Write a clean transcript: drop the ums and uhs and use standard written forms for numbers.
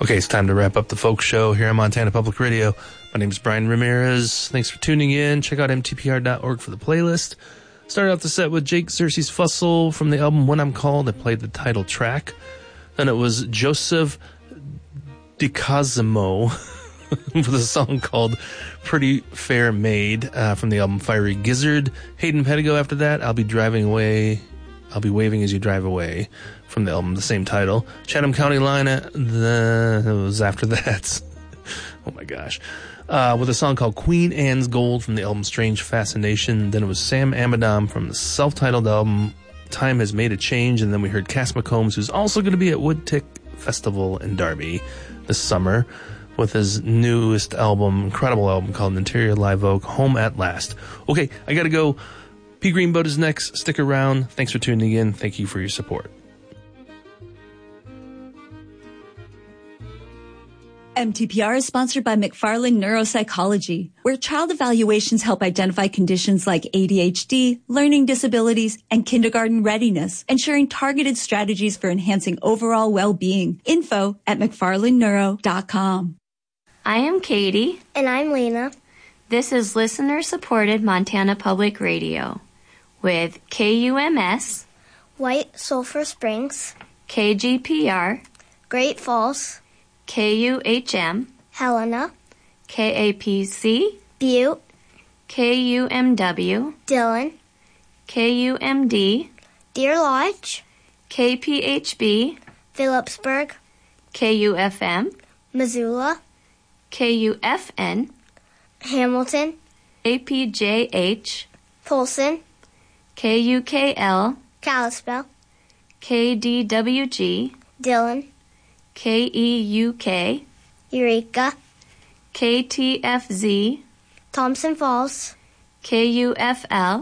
Okay, it's time to wrap up the folk show here on Montana Public Radio. My name is Brian Ramirez. Thanks for tuning in. Check out mtpr.org for the playlist. Started out the set with Jake Xerxes Fussell from the album When I'm Called. I played the title track. Then it was Joseph DiCosimo with a song called Pretty Fair Maid from the album Fiery Gizzard. Hayden Pedigo after that. I'll be waving as you drive away from the album, the same title. Chatham County Line, it was after that. Oh my gosh. With a song called Queen Anne's Gold from the album Strange Fascination. Then it was Sam Amidam from the self-titled album Time Has Made a Change. And then we heard Cass McCombs, who's also going to be at Woodtick Festival in Derby this summer with his newest album, incredible album called Interior Live Oak, Home at Last. Okay, I gotta go. P. Greenboat is next. Stick around. Thanks for tuning in. Thank you for your support. MTPR is sponsored by McFarland Neuropsychology, where child evaluations help identify conditions like ADHD, learning disabilities, and kindergarten readiness, ensuring targeted strategies for enhancing overall well-being. Info at McFarlandNeuro.com. I am Katie. And I'm Lena. This is listener-supported Montana Public Radio with KUMS, White Sulphur Springs, KGPR, Great Falls, KUHM, Helena, KAPC, Butte, KUMW, Dillon, KUMD, Deer Lodge, KPHB, Phillipsburg, KUFM, Missoula, KUFN, Hamilton, APJH, Polson, KUKL, Kalispell, KDWG, Dillon, KEUK, Eureka, KTFZ, Thompson Falls, KUFL,